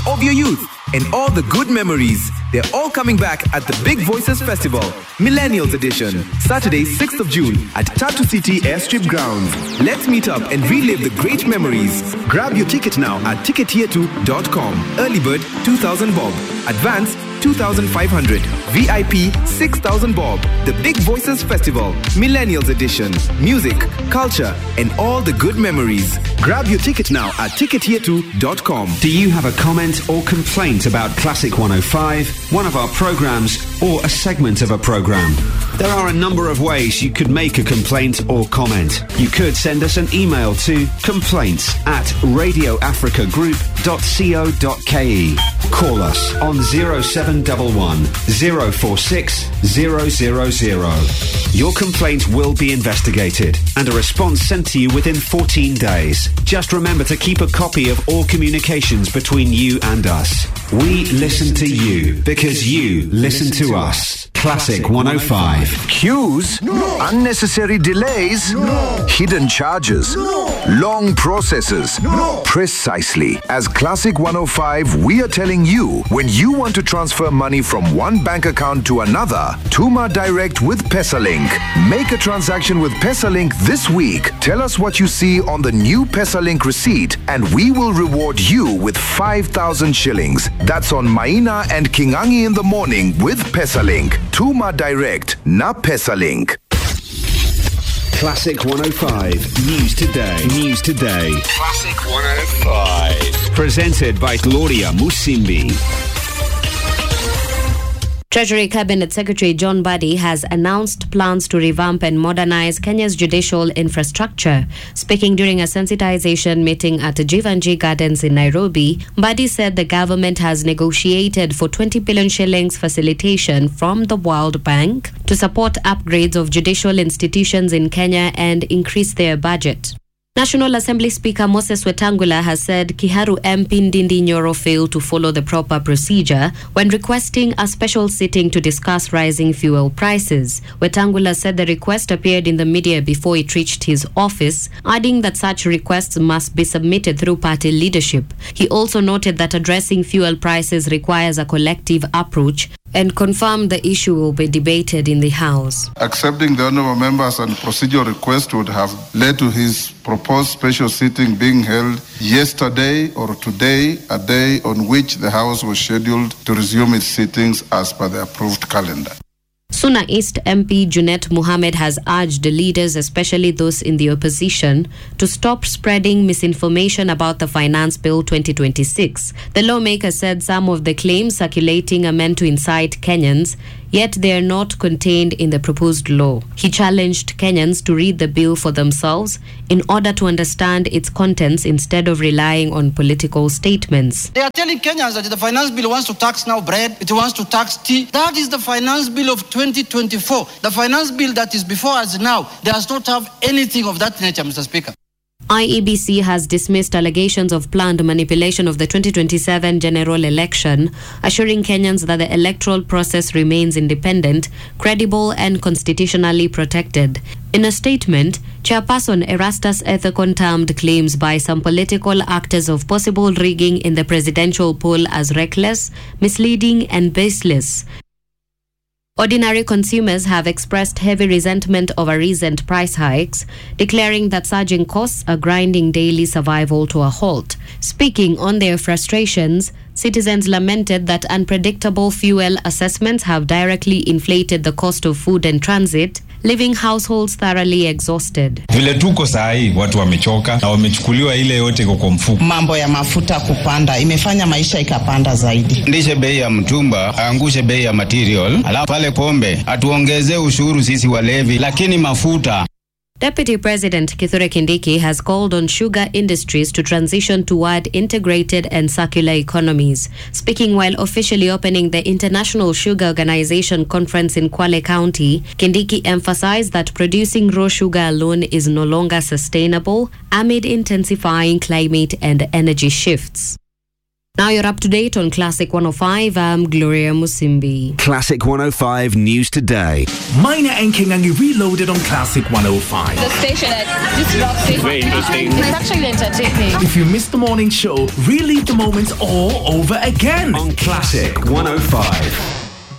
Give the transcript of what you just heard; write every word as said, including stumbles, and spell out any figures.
of your youth and all the good memories. They're all coming back at the Big Voices Festival, Millennials Edition, Saturday, sixth of June at Tatu City Airstrip Grounds. Let's meet up and relive the great memories. Grab your ticket now at ticket tier two dot com. Early bird two thousand bob. Advance two thousand five hundred. V I P six thousand bob. The Big Voices Festival, Millennials Edition. Music, culture, and all the good memories. Grab your ticket now at ticket tier two dot com. Do you have a comment or complaint about Classic one oh five, one of our programs, or a segment of a program? There are a number of ways you could make a complaint or comment. You could send us an email to complaints at radioafricagroup dot co dot ke. Call us on zero seven one one, zero four six, zero zero zero. Your complaint will be investigated and a response sent to you within fourteen days. Just remember to keep a copy of all communications between you and us. We listen to you because you listen to us. Classic one oh five. Queues? No. Unnecessary delays? No. Hidden charges? No. Long processes? No. Precisely. As Classic one oh five, we are telling you, when you want to transfer money from one bank account to another, Tuma Direct with Pesalink. Make a transaction with Pesalink this week. Tell us what you see on the new Pesalink receipt and we will reward you with five thousand shillings. That's on Maina and Kingangi in the morning with Pesalink. Tuma Direct, na Pesalink. Classic one oh five. News Today. News Today. Classic one oh five. Presented by Gloria Musimbi. Treasury Cabinet Secretary John Mbadi has announced plans to revamp and modernize Kenya's judicial infrastructure. Speaking during a sensitization meeting at Jivanji Gardens in Nairobi, Mbadi said the government has negotiated for twenty billion shillings facilitation from the World Bank to support upgrades of judicial institutions in Kenya and increase their budget. National Assembly Speaker Moses Wetangula has said Kiharu M P Ndindi Nyoro failed to follow the proper procedure when requesting a special sitting to discuss rising fuel prices. Wetangula said the request appeared in the media before it reached his office, adding that such requests must be submitted through party leadership. He also noted that addressing fuel prices requires a collective approach and confirmed the issue will be debated in the House. Accepting the honourable members and procedural request would have led to his proposed special sitting being held yesterday or today, a day on which the House was scheduled to resume its sittings as per the approved calendar. Suna East M P Junet Mohammed has urged leaders, especially those in the opposition, to stop spreading misinformation about the Finance Bill twenty twenty-six. The lawmaker said some of the claims circulating are meant to incite Kenyans, yet they are not contained in the proposed law. He challenged Kenyans to read the bill for themselves in order to understand its contents instead of relying on political statements. They are telling Kenyans that the Finance Bill wants to tax now bread, it wants to tax tea. That is the Finance Bill of twenty twenty-four. The Finance Bill that is before us now does not have anything of that nature, Mister Speaker. I E B C has dismissed allegations of planned manipulation of the twenty twenty-seven general election, assuring Kenyans that the electoral process remains independent, credible, and constitutionally protected. In a statement, Chairperson Erastus Ethekon termed claims by some political actors of possible rigging in the presidential poll as reckless, misleading, and baseless. Ordinary consumers have expressed heavy resentment over recent price hikes, declaring that surging costs are grinding daily survival to a halt. Speaking on their frustrations, citizens lamented that unpredictable fuel assessments have directly inflated the cost of food and transit, leaving households thoroughly exhausted. Vile tuko sahi watu wamechoka na wamechukuliwa ile yote kwa mfuko. Mambo ya mafuta kupanda imefanya maisha ikapanda zaidi. Ndishe bei ya mtumba, aangushe bei ya material, alafu pale pombe atuongezee ushuru sisi walevi, lakini mafuta. Deputy President Kithure Kindiki has called on sugar industries to transition toward integrated and circular economies. Speaking while officially opening the International Sugar Organization conference in Kwale County, Kindiki emphasized that producing raw sugar alone is no longer sustainable amid intensifying climate and energy shifts. Now you're up to date on Classic one oh five. I'm Gloria Musimbi. Classic one oh five News Today. Minor and King and Reloaded on Classic one oh five. The station at this rock station. Very interesting. It's actually entertaining. If you missed the morning show, relive the moments all over again On Classic one oh five.